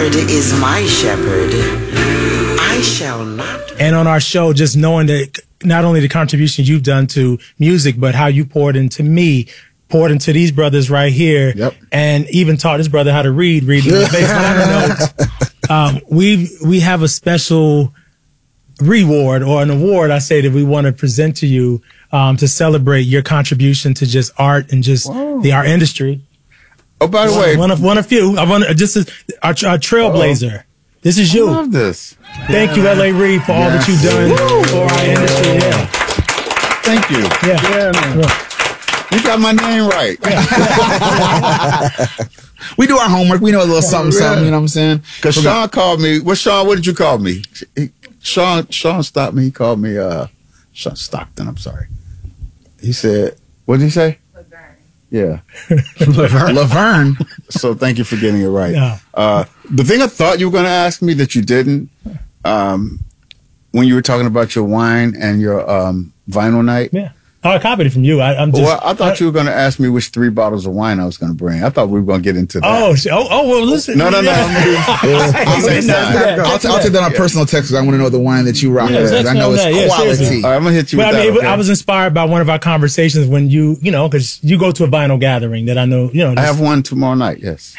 Lord is my shepherd. I shall not. And on our show, just knowing that not only the contribution you've done to music, but how you poured into me, poured into these brothers right here, and even taught this brother how to read the bass liner notes. We have a special reward or an award, I say, that we want to present to you to celebrate your contribution to just art and just the art industry. Oh, by the way, one of few. I want just our trailblazer. This is you. I love this. Thank you, L.A. Reid, for all that you've done for our industry. Yeah. Thank you. Yeah, man. You got my name right. We do our homework. We know a little something, you know what I'm saying? Because Sean called me. Sean, what did you call me? Sean stopped me. He called me Sean Stockton, I'm sorry. He said, what did he say? Yeah. Laverne. So thank you for getting it right. Yeah. The thing I thought you were going to ask me that you didn't, when you were talking about your wine and your vinyl night. Yeah. Oh, I copied it from you. I thought you were going to ask me which 3 bottles of wine I was going to bring. I thought we were going to get into that. Oh, well, listen. No. I'll take that on personal text because I want to know the wine that you rock with. I know it's quality. All right, I'm going to hit you with that. I was inspired by one of our conversations when because you go to a vinyl gathering that I know, I have one tomorrow night, yes.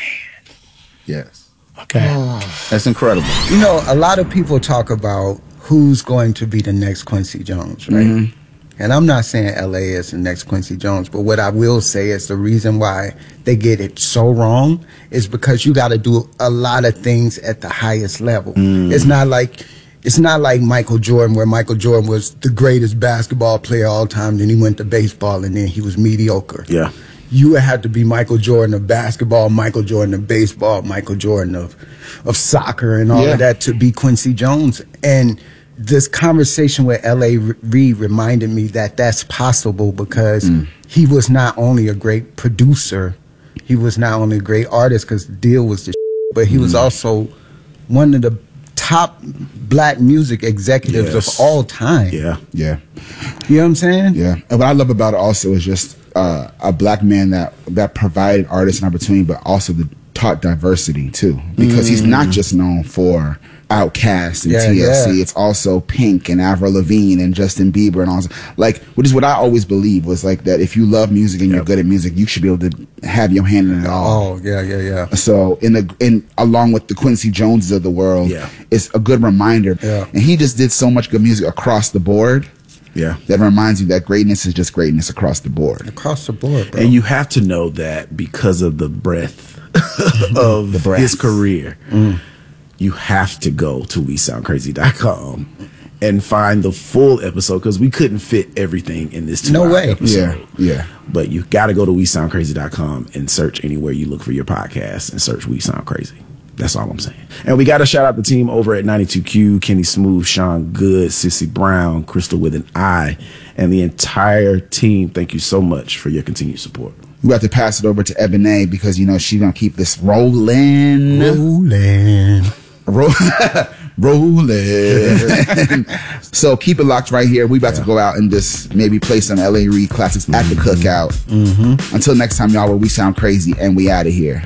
Yes. Okay. That's incredible. You know, a lot of people talk about who's going to be the next Quincy Jones, right? Mm-hmm. And I'm not saying LA is the next Quincy Jones, but what I will say is the reason why they get it so wrong is because you got to do a lot of things at the highest level. It's not like Michael Jordan, where Michael Jordan was the greatest basketball player of all time, then he went to baseball and then he was mediocre. Yeah. You would have to be Michael Jordan of basketball, Michael Jordan of baseball, Michael Jordan of soccer and all of that to be Quincy Jones. And this conversation with L.A. Reid reminded me that that's possible because he was not only a great producer, he was not only a great artist because the deal was the but he was also one of the top black music executives of all time. Yeah. You know what I'm saying? Yeah. And what I love about it also is just a black man that provided artists an opportunity, but also taught diversity too, because he's not just known for Outkast and TLC. It's also Pink and Avril Lavigne and Justin Bieber and all that. Like, which is what I always believed was like that if you love music and you're good at music, you should be able to have your hand in it all. Oh, yeah. So in along with the Quincy Joneses of the world, it's a good reminder. Yeah. And he just did so much good music across the board. Yeah. That reminds you that greatness is just greatness across the board. Across the board, bro. And you have to know that because of the breadth of his career, you have to go to WeSoundCrazy.com and find the full episode because we couldn't fit everything in this 2-hour episode. Yeah. But you got to go to WeSoundCrazy.com and search anywhere you look for your podcast and search We Sound Crazy. That's all I'm saying. And we got to shout out the team over at 92Q, Kenny Smooth, Sean Good, Sissy Brown, Crystal with an I, and the entire team. Thank you so much for your continued support. We have to pass it over to Ebony because, she's going to keep this rolling. So keep it locked right here. We about to go out and just maybe play some L.A. Reid classics at the cookout. Until next time, y'all, where we sound crazy and we out of here.